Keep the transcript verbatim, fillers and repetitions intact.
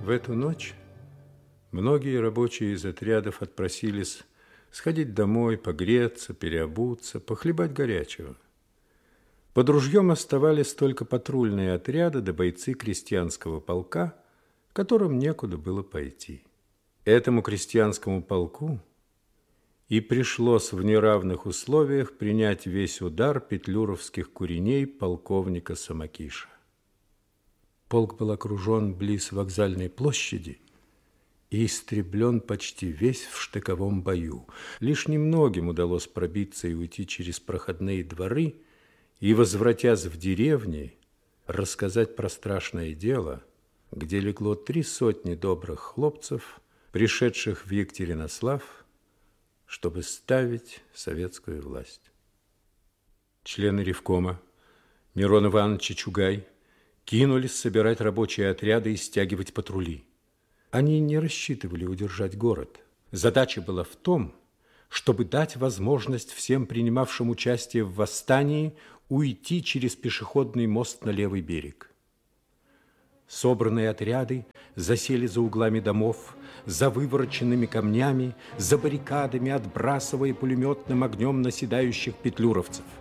В эту ночь многие рабочие из отрядов отпросились сходить домой, погреться, переобуться, похлебать горячего. Под ружьем оставались только патрульные отряды да бойцы крестьянского полка, которым некуда было пойти. Этому крестьянскому полку и пришлось в неравных условиях принять весь удар петлюровских куреней полковника Самокиша. Полк был окружен близ вокзальной площади и истреблен почти весь в штыковом бою. Лишь немногим удалось пробиться и уйти через проходные дворы и, возвратясь в деревни, рассказать про страшное дело, где легло три сотни добрых хлопцев, пришедших в Екатеринослав, чтобы ставить советскую власть. Члены ревкома Мирон Иванович и Чугай кинулись собирать рабочие отряды и стягивать патрули. Они не рассчитывали удержать город. Задача была в том, чтобы дать возможность всем принимавшим участие в восстании уйти через пешеходный мост на левый берег. Собранные отряды засели за углами домов, за вывороченными камнями, за баррикадами, отбрасывая пулеметным огнем наседающих петлюровцев.